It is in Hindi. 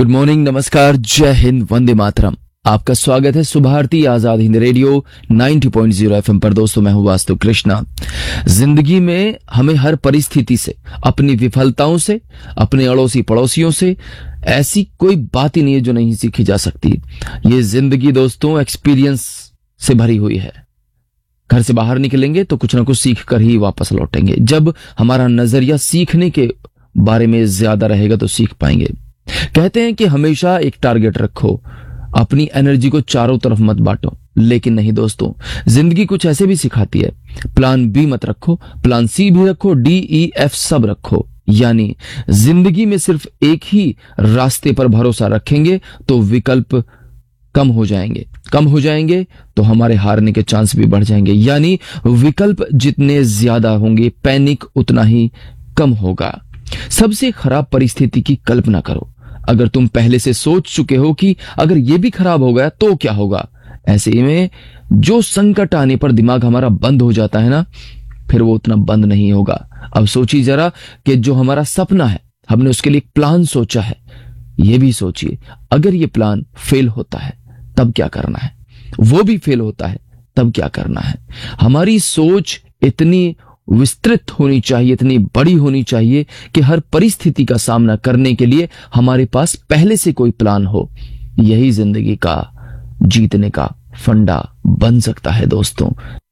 गुड मॉर्निंग, नमस्कार, जय हिंद, वंदे मातरम। आपका स्वागत है सुभारती आजाद हिंद रेडियो 90.0 एफएम पर। दोस्तों, मैं हूं वास्तु कृष्णा। जिंदगी में हमें हर परिस्थिति से, अपनी विफलताओं से, अपने अड़ोसी पड़ोसियों से ऐसी कोई बात ही नहीं है जो नहीं सीखी जा सकती। ये जिंदगी दोस्तों एक्सपीरियंस से भरी हुई है। घर से बाहर निकलेंगे तो कुछ ना कुछ सीख कर ही वापस लौटेंगे। जब हमारा नजरिया सीखने के बारे में ज्यादा रहेगा तो सीख पाएंगे। कहते हैं कि हमेशा एक टारगेट रखो, अपनी एनर्जी को चारों तरफ मत बांटो। लेकिन नहीं दोस्तों, जिंदगी कुछ ऐसे भी सिखाती है। प्लान बी मत रखो, प्लान सी भी रखो, डी ई एफ सब रखो। यानी जिंदगी में सिर्फ एक ही रास्ते पर भरोसा रखेंगे तो विकल्प कम हो जाएंगे तो हमारे हारने के चांस भी बढ़ जाएंगे। यानी विकल्प जितने ज्यादा होंगे, पैनिक उतना ही कम होगा। सबसे खराब परिस्थिति की कल्पना करो। अगर तुम पहले से सोच चुके हो कि अगर यह भी खराब हो गया तो क्या होगा, ऐसे में जो संकट आने पर दिमाग हमारा बंद हो जाता है ना, फिर वो उतना बंद नहीं होगा। अब सोचिए जरा कि जो हमारा सपना है, हमने उसके लिए एक प्लान सोचा है। यह भी सोचिए, अगर ये प्लान फेल होता है तब क्या करना है, वो भी फेल होता है तब क्या करना है। हमारी सोच इतनी विस्तृत होनी चाहिए, इतनी बड़ी होनी चाहिए कि हर परिस्थिति का सामना करने के लिए हमारे पास पहले से कोई प्लान हो। यही जिंदगी का जीतने का फंडा बन सकता है दोस्तों।